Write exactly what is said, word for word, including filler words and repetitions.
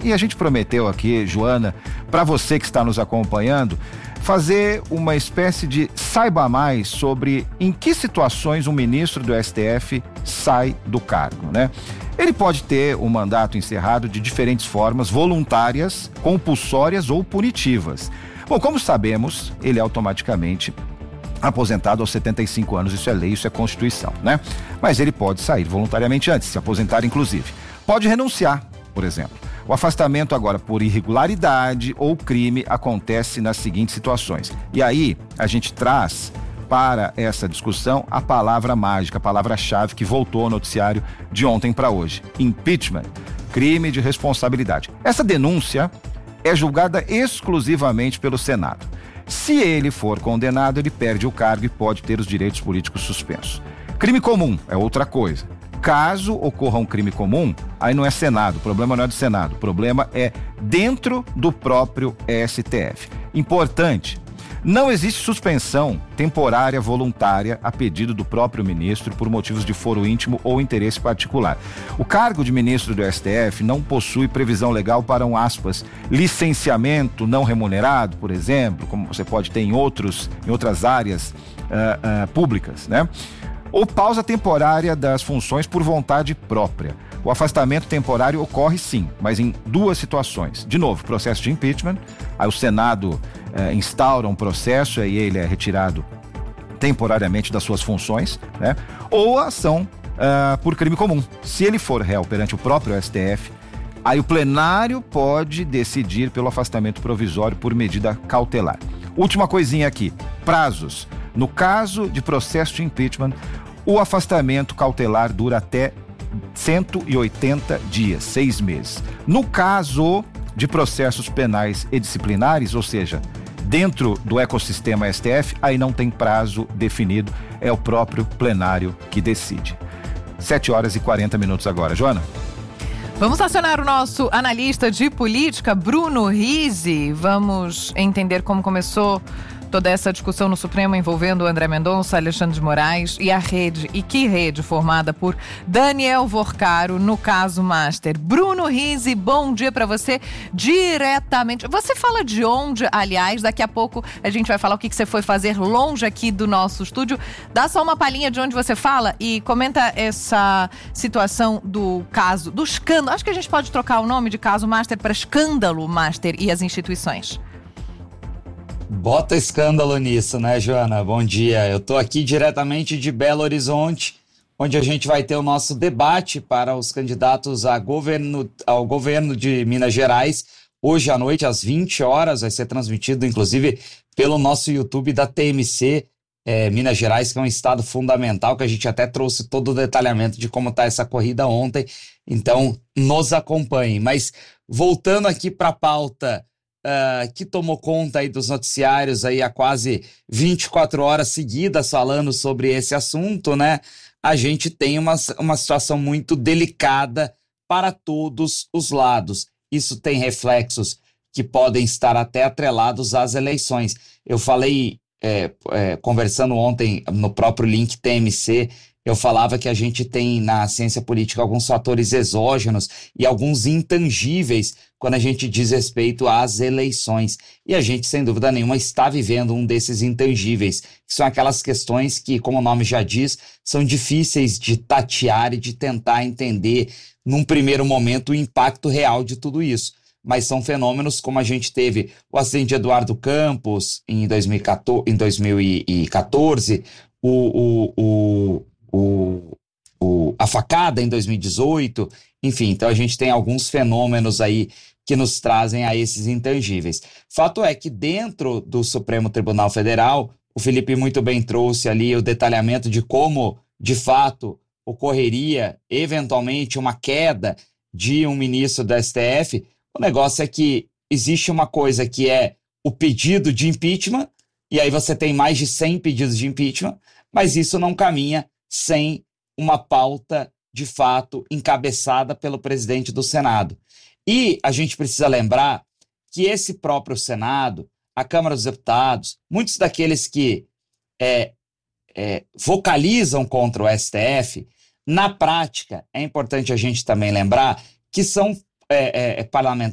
E a gente prometeu aqui, Joana, para você que está nos acompanhando, fazer uma espécie de saiba mais sobre em que situações um ministro do S T F sai do cargo, né? Ele pode ter o mandato encerrado de diferentes formas, voluntárias, compulsórias ou punitivas. Bom, como sabemos, ele é automaticamente aposentado aos setenta e cinco anos, isso é lei, isso é Constituição, né? Mas ele pode sair voluntariamente antes, se aposentar inclusive. Pode renunciar, por exemplo. O afastamento agora por irregularidade ou crime acontece nas seguintes situações. E aí, a gente traz para essa discussão a palavra mágica, a palavra-chave que voltou ao noticiário de ontem para hoje. Impeachment, crime de responsabilidade. Essa denúncia é julgada exclusivamente pelo Senado. Se ele for condenado, ele perde o cargo e pode ter os direitos políticos suspensos. Crime comum é outra coisa. Caso ocorra um crime comum, aí não é Senado, o problema não é do Senado, o problema é dentro do próprio S T F. Importante, não existe suspensão temporária voluntária a pedido do próprio ministro por motivos de foro íntimo ou interesse particular. O cargo de ministro do S T F não possui previsão legal para um, aspas, licenciamento não remunerado, por exemplo, como você pode ter em, outros, em outras áreas uh, uh, públicas, né? Ou pausa temporária das funções por vontade própria. O afastamento temporário ocorre sim, mas em duas situações. De novo, processo de impeachment, aí o Senado eh, instaura um processo e ele é retirado temporariamente das suas funções, né? Ou a ação uh, por crime comum. Se ele for réu perante o próprio S T F, aí o plenário pode decidir pelo afastamento provisório por medida cautelar. Última coisinha aqui, prazos. No caso de processo de impeachment, o afastamento cautelar dura até cento e oitenta dias, seis meses. No caso de processos penais e disciplinares, ou seja, dentro do ecossistema S T F, aí não tem prazo definido, é o próprio plenário que decide. sete horas e quarenta minutos agora. Joana? Vamos acionar o nosso analista de política, Bruno Rizzi. Vamos entender como começou toda essa discussão no Supremo envolvendo André Mendonça, Alexandre de Moraes e a rede, e que rede formada por Daniel Vorcaro no caso Master. Bruno Rizzi, bom dia para você diretamente. Você fala de onde, aliás, daqui a pouco a gente vai falar o que, que você foi fazer longe aqui do nosso estúdio. Dá só uma palhinha de onde você fala e comenta essa situação do caso, do escândalo. Acho que a gente pode trocar o nome de caso Master para escândalo Master e as instituições. Bota escândalo nisso, né, Joana? Bom dia. Eu tô aqui diretamente de Belo Horizonte, onde a gente vai ter o nosso debate para os candidatos a governo, ao governo de Minas Gerais. Hoje à noite, às vinte horas, vai ser transmitido, inclusive, pelo nosso YouTube da T M C é, Minas Gerais, que é um estado fundamental, que a gente até trouxe todo o detalhamento de como está essa corrida ontem. Então, nos acompanhem. Mas, voltando aqui para a pauta Uh, que tomou conta aí dos noticiários aí há quase vinte e quatro horas seguidas falando sobre esse assunto, né? A gente tem uma, uma situação muito delicada para todos os lados. Isso tem reflexos que podem estar até atrelados às eleições. Eu falei, é, é, conversando ontem no próprio link T M C, eu falava que a gente tem na ciência política alguns fatores exógenos e alguns intangíveis quando a gente diz respeito às eleições. E a gente, sem dúvida nenhuma, está vivendo um desses intangíveis, que são aquelas questões que, como o nome já diz, são difíceis de tatear e de tentar entender, num primeiro momento, o impacto real de tudo isso. Mas são fenômenos como a gente teve o acidente de Eduardo Campos em dois mil e quatorze, o... o, o O, o, a facada em dois mil e dezoito, enfim, então a gente tem alguns fenômenos aí que nos trazem a esses intangíveis. Fato é que dentro do Supremo Tribunal Federal, o Felipe muito bem trouxe ali o detalhamento de como, de fato, ocorreria eventualmente uma queda de um ministro da S T F. O negócio é que existe uma coisa que é o pedido de impeachment, e aí você tem mais de cem pedidos de impeachment, mas isso não caminha sem uma pauta, de fato, encabeçada pelo presidente do Senado. E a gente precisa lembrar que esse próprio Senado, a Câmara dos Deputados, muitos daqueles que é, é, vocalizam contra o S T F, na prática, é importante a gente também lembrar que são é, é, parlamentares